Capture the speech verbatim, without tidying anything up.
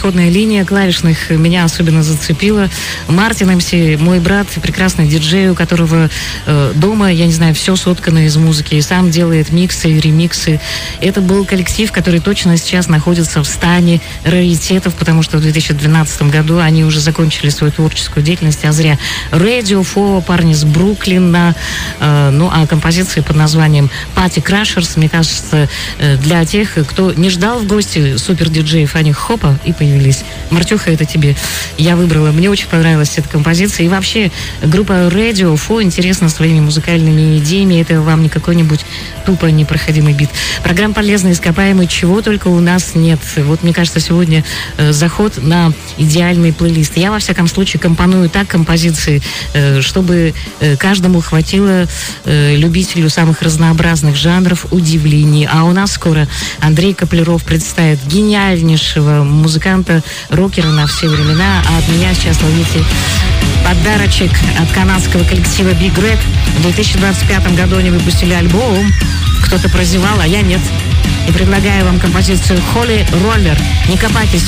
исходная линия клавишных меня особенно зацепила. Мартин эм си, мой брат, прекрасный диджей, у которого э, дома, я не знаю, все соткано из музыки, и сам делает миксы и ремиксы. Это был коллектив, который точно сейчас находится в стане раритетов, потому что в две тысячи двенадцатом году они уже закончили свою творческую деятельность, а зря. Radio Four, парни с Бруклина, э, ну а композиции под названием Party Crashers, мне кажется, э, для тех, кто не ждал в гости супер-диджеев, они хопа и появились. Мартюха, это тебе я выбрала. Мне очень понравилась эта композиция. И вообще, группа Radio Four интересна своими музыкальными идеями. Это вам не какой-нибудь тупо непроходимый бит. Программа «Полезно ископаемый», чего только у нас нет. Вот, мне кажется, сегодня э, заход на идеальный плейлист. Я, во всяком случае, компоную так композиции, э, чтобы э, каждому хватило, э, любителю самых разнообразных жанров, удивлений. А у нас скоро Андрей Копляров представит гениальнейшего музыканта, рокера на все времена. А от меня сейчас ловите подарочек от канадского коллектива Big Red. В две тысячи двадцать пятом году они выпустили альбом. Кто-то прозевал, а я нет. И предлагаю вам композицию Holy Roller. Не копайтесь